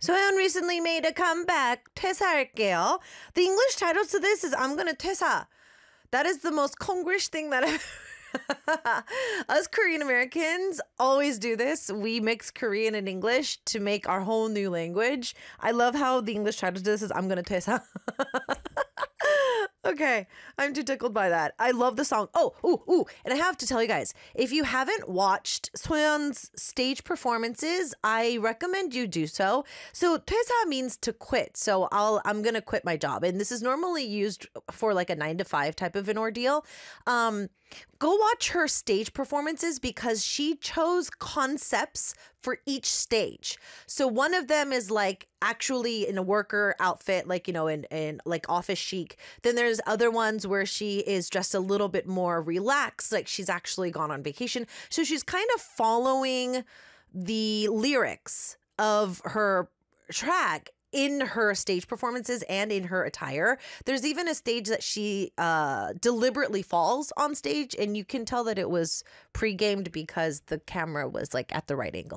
Soyeon recently made a comeback. 퇴사할게요. The English title to this is I'm gonna 퇴사. That is the most Konglish thing that us Korean Americans always do this. We mix Korean and English to make our whole new language. I love how the English title to this is I'm gonna 퇴사. Okay, I'm too tickled by that. I love the song. And I have to tell you guys, if you haven't watched Soyeon's stage performances, I recommend you do so. So 퇴사 means to quit. So I'm gonna quit my job, and this is normally used for like a 9 to 5 type of an ordeal. Go watch her stage performances because she chose concepts for each stage. So one of them is like actually in a worker outfit, like, you know, in like office chic. Then there's other ones where she is dressed a little bit more relaxed, like she's actually gone on vacation. So she's kind of following the lyrics of her track in her stage performances and in her attire. There's even a stage that she deliberately falls on stage, and you can tell that it was pre-gamed because the camera was like at the right angle.